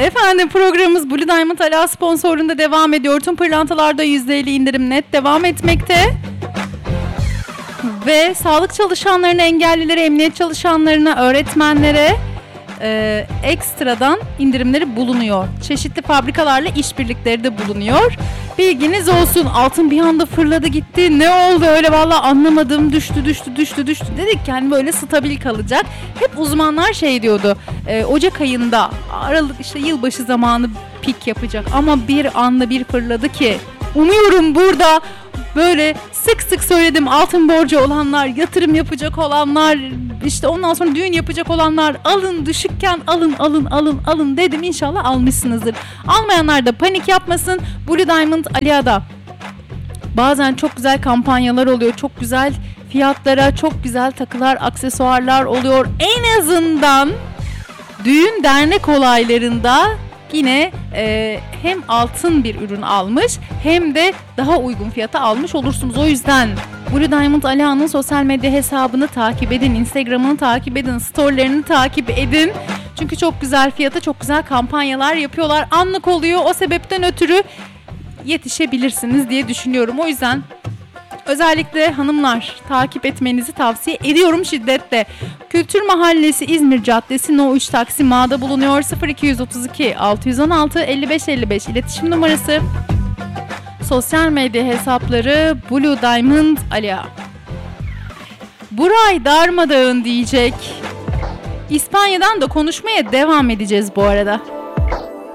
Efendim programımız Blue Diamond Ala sponsorluğunda devam ediyor. Tüm pırlantalarda %50 indirim net devam etmekte. Ve sağlık çalışanlarına, engellilere, emniyet çalışanlarına, öğretmenlere ekstradan indirimleri bulunuyor. Çeşitli fabrikalarla işbirlikleri de bulunuyor. Bilginiz olsun. Altın bir anda fırladı gitti. Ne oldu öyle, vallahi anlamadım. Düştü. Dedik ki hani böyle stabil kalacak. Hep uzmanlar şey diyordu. Ocak ayında, Aralık işte yılbaşı zamanı pik yapacak. Ama bir anda bir fırladı ki. Umuyorum burada böyle sık sık söyledim, altın borcu olanlar, yatırım yapacak olanlar, işte ondan sonra düğün yapacak olanlar alın, düşükken alın dedim, inşallah almışsınızdır. Almayanlar da panik yapmasın. Blue Diamond Alia'da bazen çok güzel kampanyalar oluyor, çok güzel fiyatlara çok güzel takılar, aksesuarlar oluyor. En azından düğün dernek olaylarında yine hem altın bir ürün almış hem de daha uygun fiyata almış olursunuz. O yüzden Blue Diamond Alia'nın sosyal medya hesabını takip edin, Instagram'ını takip edin, storylerini takip edin. Çünkü çok güzel fiyata çok güzel kampanyalar yapıyorlar. Anlık oluyor, o sebepten ötürü yetişebilirsiniz diye düşünüyorum. O yüzden özellikle hanımlar takip etmenizi tavsiye ediyorum şiddetle. Kültür Mahallesi İzmir Caddesi No 3 Taksim A'da bulunuyor. 0232 616 55 55 iletişim numarası. Sosyal medya hesapları Blue Diamond Alia. Buray darmadağın diyecek. İspanya'dan da konuşmaya devam edeceğiz bu arada.